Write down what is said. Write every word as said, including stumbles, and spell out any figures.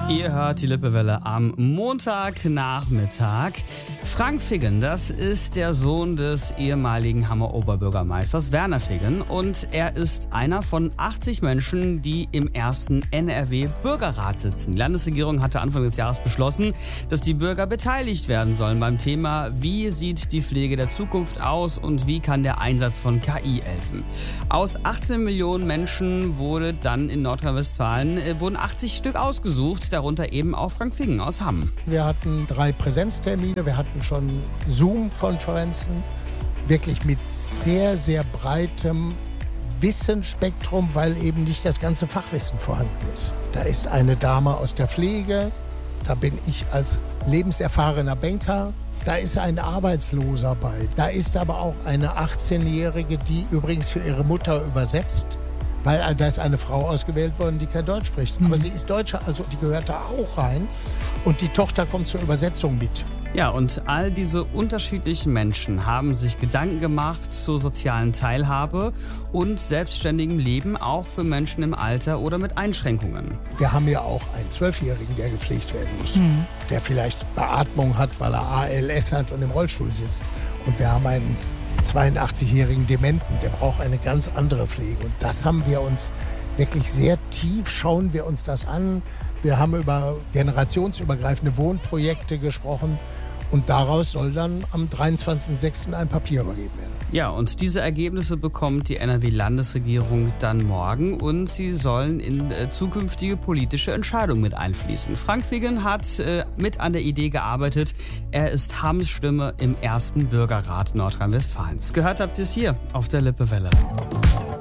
Ihr hört die Lippewelle am Montagnachmittag. Frank Figgen, das ist der Sohn des ehemaligen Hammer Oberbürgermeisters Werner Figgen und er ist einer von achtzig Menschen, die im ersten N R W-Bürgerrat sitzen. Die Landesregierung hatte Anfang des Jahres beschlossen, dass die Bürger beteiligt werden sollen beim Thema, wie sieht die Pflege der Zukunft aus und wie kann der Einsatz von K I helfen. Aus achtzehn Millionen Menschen wurde dann in Nordrhein-Westfalen äh, wurden achtzig Stück ausgesucht, darunter eben auch Frank Figgen aus Hamm. Wir hatten drei Präsenztermine, wir hatten schon Zoom-Konferenzen, wirklich mit sehr, sehr breitem Wissensspektrum, weil eben nicht das ganze Fachwissen vorhanden ist. Da ist eine Dame aus der Pflege, da bin ich als lebenserfahrener Banker, da ist ein Arbeitsloser bei, da ist aber auch eine achtzehnjährige, die übrigens für ihre Mutter übersetzt, weil da ist eine Frau ausgewählt worden, die kein Deutsch spricht. Mhm. Aber sie ist Deutsche, also die gehört da auch rein. Und die Tochter kommt zur Übersetzung mit. Ja, und all diese unterschiedlichen Menschen haben sich Gedanken gemacht zur sozialen Teilhabe und selbstständigem Leben, auch für Menschen im Alter oder mit Einschränkungen. Wir haben ja auch einen Zwölfjährigen, der gepflegt werden muss, mhm. der vielleicht Beatmung hat, weil er A L S hat und im Rollstuhl sitzt. Und wir haben einen zweiundachtzigjährigen Dementen, der braucht eine ganz andere Pflege. Und das haben wir uns wirklich sehr tief, schauen wir uns das an. Wir haben über generationsübergreifende Wohnprojekte gesprochen und daraus soll dann am dreiundzwanzigsten sechsten ein Papier übergeben werden. Ja, und diese Ergebnisse bekommt die N R W-Landesregierung dann morgen und sie sollen in äh, zukünftige politische Entscheidungen mit einfließen. Frank Figgen hat äh, mit an der Idee gearbeitet. Er ist Hamms Stimme im ersten Bürgerrat Nordrhein-Westfalens. Gehört habt ihr es hier auf der Lippewelle.